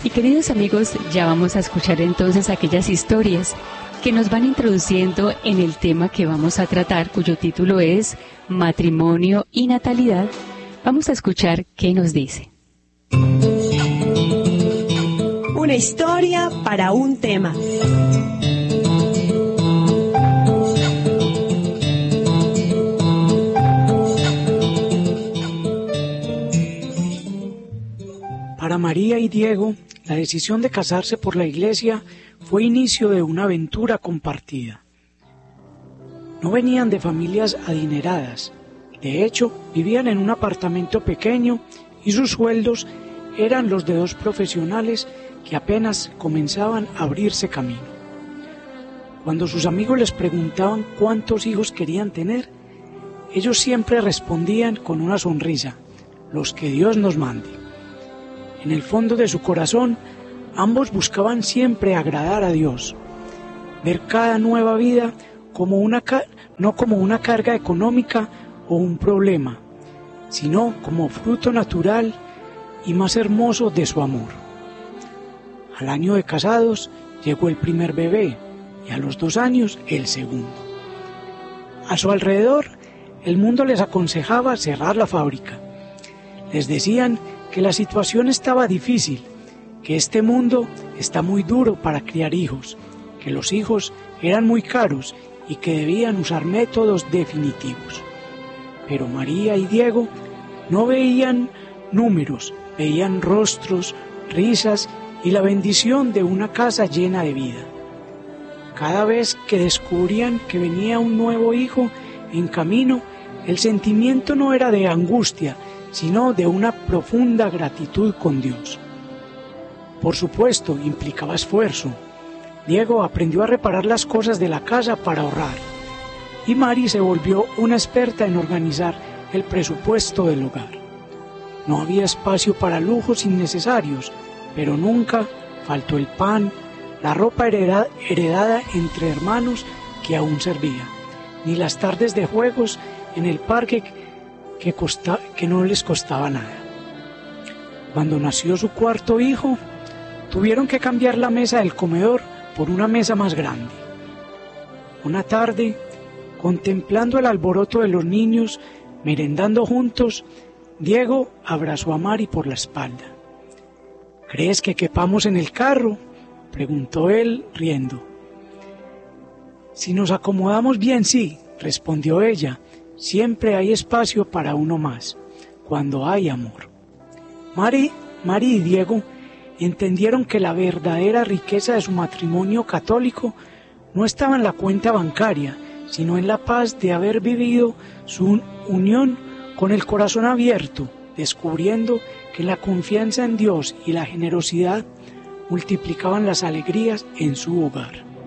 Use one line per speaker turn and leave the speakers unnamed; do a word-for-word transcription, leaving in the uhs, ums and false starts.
Y queridos amigos, ya vamos a escuchar entonces aquellas historias que nos van introduciendo en el tema que vamos a tratar, cuyo título es Matrimonio y Natalidad. Vamos a escuchar qué nos dice.
Una historia para un tema.
Para María y Diego, la decisión de casarse por la iglesia fue inicio de una aventura compartida. No venían de familias adineradas. De hecho, vivían en un apartamento pequeño y sus sueldos eran los de dos profesionales que apenas comenzaban a abrirse camino. Cuando sus amigos les preguntaban cuántos hijos querían tener, ellos siempre respondían con una sonrisa: los que Dios nos mande. En el fondo de su corazón, ambos buscaban siempre agradar a Dios, ver cada nueva vida como una ca- no como una carga económica o un problema, sino como fruto natural y más hermoso de su amor. Al año de casados llegó el primer bebé y a los dos años el segundo. A su alrededor, el mundo les aconsejaba cerrar la fábrica. Les decían que la situación estaba difícil, que este mundo está muy duro para criar hijos, que los hijos eran muy caros y que debían usar métodos definitivos. Pero María y Diego no veían números, veían rostros, risas y la bendición de una casa llena de vida. Cada vez que descubrían que venía un nuevo hijo en camino, el sentimiento no era de angustia, sino de una profunda gratitud con Dios. Por supuesto, implicaba esfuerzo. Diego aprendió a reparar las cosas de la casa para ahorrar, y Mari se volvió una experta en organizar el presupuesto del hogar. No había espacio para lujos innecesarios, pero nunca faltó el pan, la ropa heredada, heredada entre hermanos que aún servía, ni las tardes de juegos en el parque que, costa, que no les costaba nada. Cuando nació su cuarto hijo, tuvieron que cambiar la mesa del comedor por una mesa más grande. Una tarde, contemplando el alboroto de los niños, merendando juntos, Diego abrazó a Mari por la espalda. ¿Crees que quepamos en el carro?, preguntó él, riendo. Si nos acomodamos bien, sí, respondió ella. Siempre hay espacio para uno más, cuando hay amor. Mari, Mari y Diego entendieron que la verdadera riqueza de su matrimonio católico no estaba en la cuenta bancaria, sino en la paz de haber vivido su unión con el corazón abierto, descubriendo que la confianza en Dios y la generosidad multiplicaban las alegrías en su hogar.